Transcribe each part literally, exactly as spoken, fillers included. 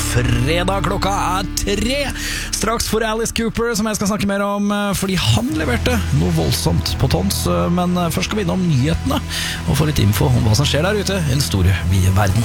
fredag, klokka er tre. Straks for Alice Cooper, som jeg skal snakke mer om, fordi han leverte noe voldsomt på tons. Men først skal vi innom nyhetene og få litt info om hva som skjer der ute i den store, vide verden.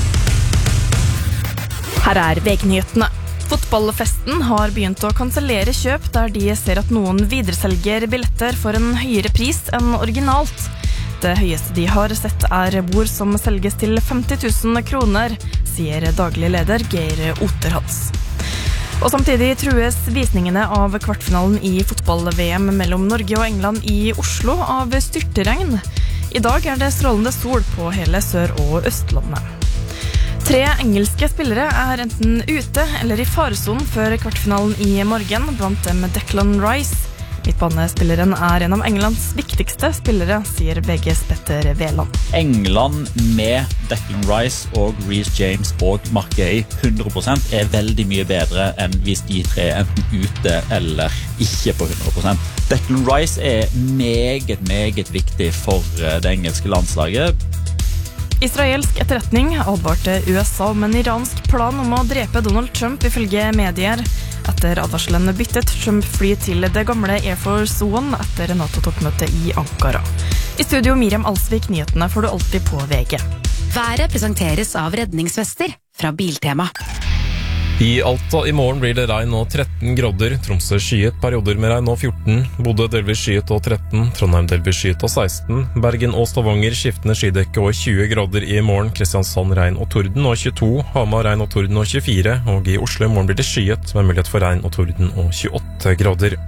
Her er V G-nyhetene. Fotballfesten har begynt å kansellere kjøp der de ser at noen videreselger billetter for en høyere pris enn originalt. Det høyeste de har sett er bord som selges til femti tusen kroner, sier daglig leder Geir Oterhans. Og samtidig trues visningene av kvartfinalen i fotball-V M mellom Norge og England i Oslo av styrteregn. I dag er det strålende sol på hele Sør- og Østlandet. Tre engelske spillere er enten ute eller i faresonen før kvartfinalen i morgen, blant dem Declan Rice. Midtbanespilleren er en av Englands viktigste spillere, sier V G's Petter Veland. England med Declan Rice og Reece James og Mark Gay hundre prosent er veldig mye bedre enn hvis de tre er enten ute eller ikke på hundre prosent. Declan Rice er meget, meget viktig for det engelske landslaget. Israelsk etterretning advarte U S A om en iransk plan om å drepe Donald Trump ifølge medier. Etter advarselen byttet Trump fly til det gamle Air Force One etter NATO-toppmøtet i Ankara. I studio Miriam Alsvik, nyhetene får du alltid på V G. Været presenteres av redningsvester fra Biltema. I Alta i morgen blir det regn og tretten grader, Tromsø skyet, perioder med regn og fjorten, Bodø delvis skyet og tretten, Trondheim delvis skyet og seksten, Bergen og Stavanger skiftende skydekke og tjue grader i morgen, Kristiansand regn og torden og tjueto, Hamar regn og torden og tjuefire, og i Oslo i morgen blir det skyet med mulighet for regn og torden og tjueåtte grader.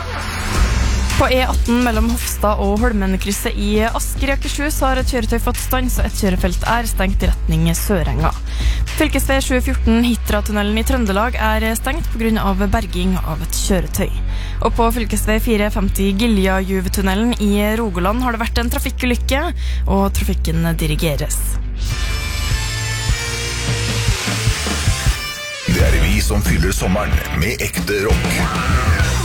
På E atten mellom Hofstad og Holmenkrysset i Asker i Akershus har et kjøretøy fått stans, og et kjørefelt er stengt i retning Sørenga. Fylkesvei sju fjorten Hitra-tunnelen i Trøndelag er stengt på grunn av berging av et kjøretøy. Og på fylkesvei fire femti Gilja-Juve-tunnelen i Rogaland har det vært en trafikkulykke, og trafikken dirigeres. Det er vi som fyller sommeren med ekte rock.